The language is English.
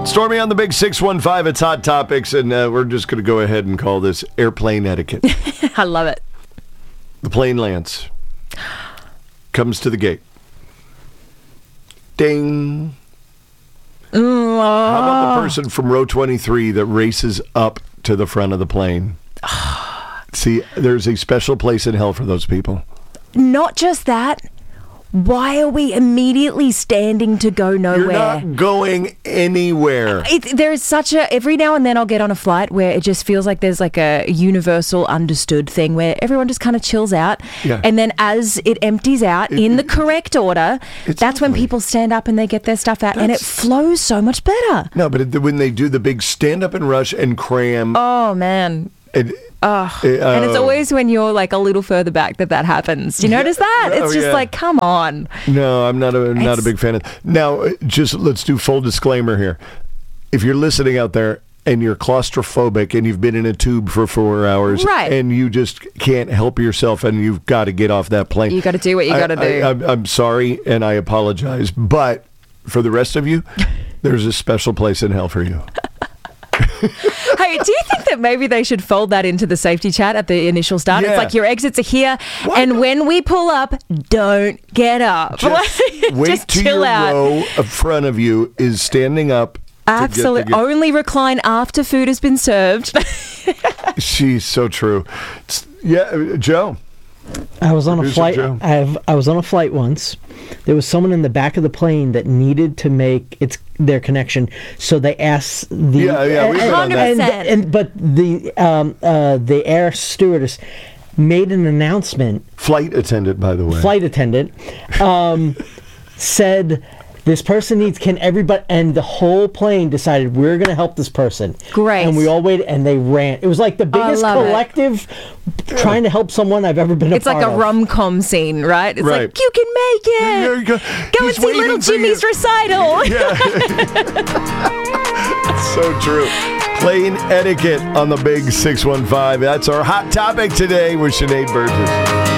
Stormy on the big 615. It's Hot Topics, and we're just going to go ahead and call this airplane etiquette. I love it. The plane lands. Comes to the gate. Ding. How about the person from row 23 that races up to the front of the plane? See, there's a special place in hell for those people. Not just that. Why are we immediately standing to go nowhere? You're not going anywhere. There's such a... Every now and then I'll get on a flight where it just feels like there's like a universal understood thing where everyone just kind of chills out. Yeah. And then as it empties out in the correct order, that's when lovely. people stand up and they get their stuff out. And it flows so much better. No, but when they do the big stand up and rush and cram... Oh, man. And it's always when you're like a little further back that happens. Do you notice that? It's just like, come on. No, I'm not a big fan of. Now, just let's do full disclaimer here. If you're listening out there and you're claustrophobic and you've been in a tube for 4 hours, right, and you just can't help yourself and you've got to get off that plane, you got to do what you got to do. I'm sorry and I apologize, but for the rest of you, there's a special place in hell for you. Hey, do you think that maybe they should fold that into the safety chat at the initial start? Yeah. It's like your exits are here, and when we pull up, don't get up. Just wait just till chill your out. row in front of you is standing up. Absolutely. Only recline after food has been served. She's so true. Yeah, Joe. I was on a flight. Joe. I was on a flight once. There was someone in the back of the plane that needed to make their connection, so they asked the we've been on that. But the air stewardess made an announcement. Flight attendant, by the way. Flight attendant said, "This person needs, can everybody," and the whole plane decided we're going to help this person. Great. And we all waited and they ran. It was like the biggest collective trying to help someone I've ever been a part of. It's like a rom-com scene, right? It's like, you can make it. There you go. Go and see Little Jimmy's recital. Yeah. So true. Plane etiquette on the big 615. That's our hot topic today with Sinead Burgess.